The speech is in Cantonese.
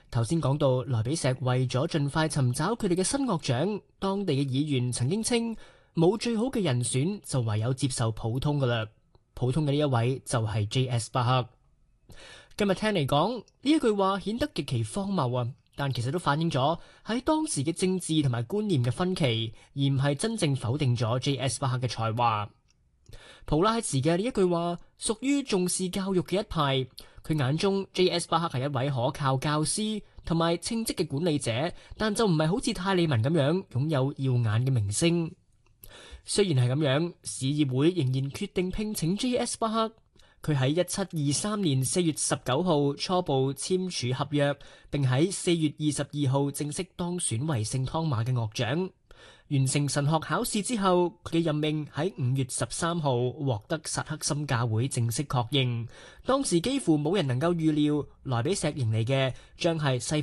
頭先講到萊比錫為咗盡快尋找佢哋嘅新樂長，當地嘅議員曾經稱冇最好嘅人選，就唯有接受普通噶啦。普通嘅呢一位就係 J.S. 巴克。今日聽嚟講呢一句話顯得極其荒謬啊！但其實都反映咗喺當時嘅政治同埋觀念嘅分歧，而唔係真正否定咗 J.S. 巴克嘅才華。普拉茨嘅呢一句話屬於重視教育嘅一派，佢眼中 J.S. 巴克係一位可靠教師同埋稱職嘅管理者，但就唔係好似泰利文咁樣擁有耀眼嘅名聲。雖然係咁樣，市議會仍然決定聘請 J.S. 巴克。佢喺1723年4月19號初步簽署合約，並喺4月22號正式當選為聖湯馬嘅樂長。完成神學考試之後，佢嘅任命喺5月13號獲得薩克森教會正式確認。當時幾乎冇人能夠預料萊比錫迎嚟嘅將係西